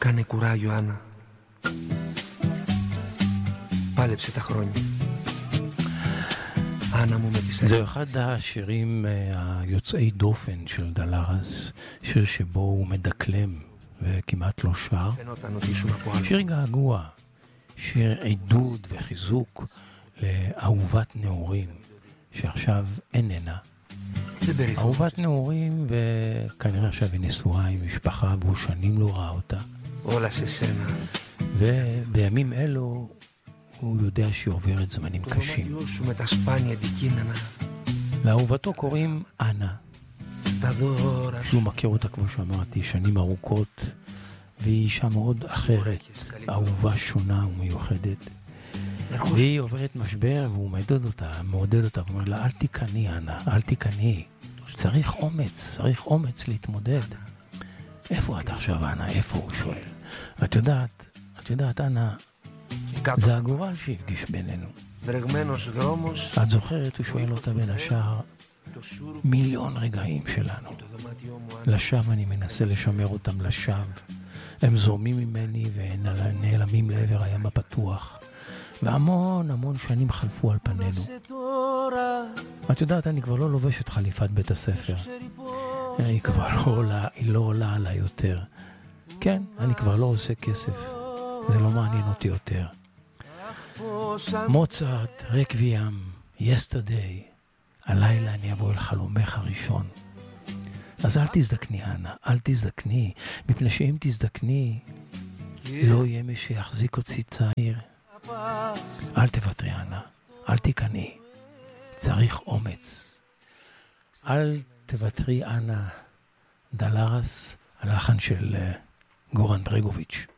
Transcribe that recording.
Κάνε κουράγιο, Άννα. פלפס את הכרוניה. אנה מומתי סייד. זה אחד השירים היוצאי דופן של דלרס, שיר שבו הוא מדקלם וכמעט לא שר. שיר געגוע, שיר עידוד וחיזוק לאהובת נעורים, שעכשיו איננה. אהובת נעורים, וכנראה עכשיו היא נשואה עם משפחה, והוא שנים לא ראה אותה. ובימים אלו הוא יודע שהיא עוברת זמנים קשים. לאהובתו קוראים אנה, שהוא מכיר אותה, כמו שאמרתי, שנים ארוכות, והיא אישה מאוד אחרת, אהובה שונה ומיוחדת. והיא עוברת משבר, והוא מעודד אותה, ואומר לה, אל תיכני, אנה, אל תיכני. צריך אומץ להתמודד. איפה את עכשיו, אנה? איפה? הוא שואל. את יודעת, אנה, זה הגורל שהפגיש בינינו. את זוכרת, הוא שואל אותה בין השאר, מיליון רגעים שלנו. לשווא אני מנסה לשמר אותם לשווא. הם זורמים ממני ונעלמים לעבר הים הפתוח. והמון שנים חלפו על פנינו. את יודעת, אני כבר לא לובש את חליפת בית הספר. היא כבר לא עולה עליי יותר. כן, אני כבר לא עושה כסף. זה לא מעניין אותי יותר. מוצרט, רקוויאם, יסטרדיי, הלילה אני אבוא אל חלומך הראשון. אז אל תזדקני, אנה, אל תזדקני, מפני שאם תזדקני, לא יהיה מי שיחזיק אותי צעיר. אל תוותרי, אנה, אל תיכני, צריך אומץ. אל תוותרי, אנה, דלרס, הלחן של גורן ברגוביץ'.